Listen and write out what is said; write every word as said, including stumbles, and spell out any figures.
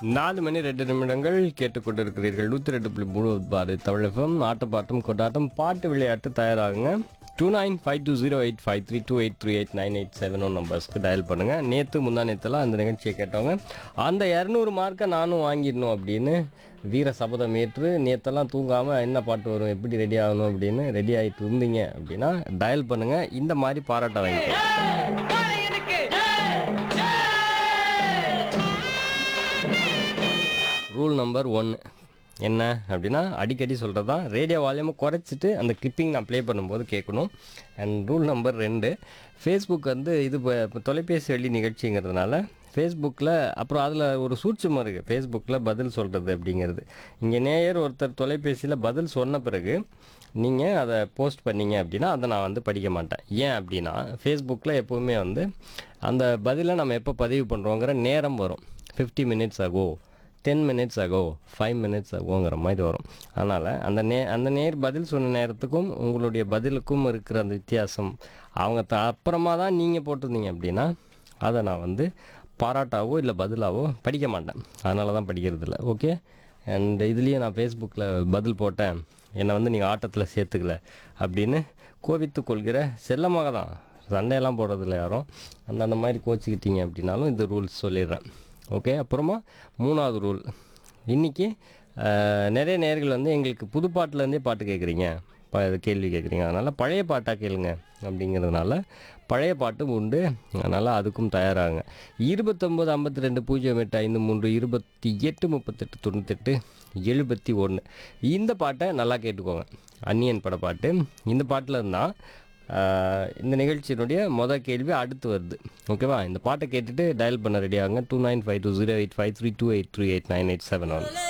நாலு மணி ரெண்டு நிமிடங்கள் கேட்டுக்கொண்டிருக்கிறீர்கள். நூற்றி ரெண்டு புள்ளி மூணு பாரு தமிழகம். ஆட்டப்பாட்டம் கொண்டாட்டம் பாட்டு விளையாட்டு தயாராகுங்க. Two nine five two zero eight five three two eight three eight nine eight seven one நம்பர்ஸ்க்கு dial பண்ணுங்கள். நேற்று முந்தா நேற்றுலாம் அந்த நிகழ்ச்சியை கேட்டவங்க அந்த இரநூறு மார்க்கை நானும் வாங்கிடணும் அப்படின்னு வீர சபதம் ஏற்று நேற்றெல்லாம் தூங்காமல் என்ன பாட்டு வரும், எப்படி ரெடி ஆகணும் அப்படின்னு ரெடி ஆகிட்டு இருந்தீங்க அப்படின்னா டயல் பண்ணுங்கள். இந்த மாதிரி பாராட்ட வாங்கிக்கலாம். ரூல் நம்பர் ஒன்று என்ன அப்படின்னா, அடிக்கடி சொல்கிறது தான், ரேடியோ வால்யூமை குறைச்சிட்டு அந்த கிளிப்பிங் நான் ப்ளே பண்ணும்போது கேட்கணும். அண்ட் ரூல் நம்பர் ரெண்டு, ஃபேஸ்புக் வந்து இது இப்போ தொலைபேசி வழி நிகழ்ச்சிங்கிறதுனால ஃபேஸ்புக்கில் அப்புறம் அதில் ஒரு சூட்சுமம் இருக்குது. ஃபேஸ்புக்கில் பதில் சொல்கிறது அப்படிங்கிறது, இங்கே நேயர் ஒருத்தர் தொலைபேசியில் பதில் சொன்ன பிறகு நீங்கள் அதை போஸ்ட் பண்ணீங்க அப்படின்னா அதை நான் வந்து படிக்க மாட்டேன். ஏன் அப்படின்னா ஃபேஸ்புக்கில் எப்போவுமே வந்து அந்த பதிலை நம்ம எப்போ பதிவு பண்ணுறோங்கிற நேரம் வரும். Fifty minutes ஆகோ, ten minutes ஆகோ, five minutes ஆகோங்கிற மாதிரி வரும். அதனால் அந்த நே அந்த நேர் பதில் சொன்ன நேரத்துக்கும் உங்களுடைய பதிலுக்கும் இருக்கிற அந்த வித்தியாசம் அவங்க த அப்புறமா தான் நீங்கள் போட்டிருந்தீங்க அப்படின்னா அதை நான் வந்து பாராட்டாவோ இல்லை பதிலாவோ படிக்க மாட்டேன். அதனால தான் படிக்கிறது இல்லை. ஓகே. அண்ட் இதுலேயே நான் ஃபேஸ்புக்கில் பதில் போட்டேன், என்னை வந்து நீங்கள் ஆட்டத்தில் சேர்த்துக்கல அப்படின்னு கோபித்து கொள்கிற செல்லமாக தான், சண்டையெல்லாம் போடுறதில்ல யாரும். அந்த அந்த மாதிரி கோச்சிக்கிட்டீங்க அப்படின்னாலும் இந்த ரூல்ஸ் சொல்லிடுறேன். ஓகே. அப்புறமா மூணாவது ரூல், இன்றைக்கி நிறைய நேயர்கள் வந்து எங்களுக்கு புது பாட்டிலேருந்தே பாட்டு கேட்குறீங்க, ப கேள்வி கேட்குறீங்க, அதனால் பழைய பாட்டாக கேளுங்க அப்படிங்கிறதுனால பழைய பாட்டும் உண்டு. அதனால் அதுக்கும் தயாராகுங்க. இருபத்தொம்போது ஐம்பத்தி ரெண்டு பூஜ்ஜியம் எட்டு ஐந்து மூன்று இருபத்தி எட்டு முப்பத்தெட்டு தொண்ணூத்தெட்டு எழுபத்தி ஒன்று இந்த பாட்டை நல்லா கேட்டுக்கோங்க. அந்நியன் பட பாட்டு. இந்த பாட்டில் இருந்தால் இந்த நிகழ்ச்சியினுடைய மொதல் கேள்வி அடுத்து வருது. ஓகேவா? இந்த பாட்டை கேட்டுட்டு டயல் பண்ண ரெடி ஆகுங்க. Two nine five two zero eight five three two eight three eight nine eight seven one.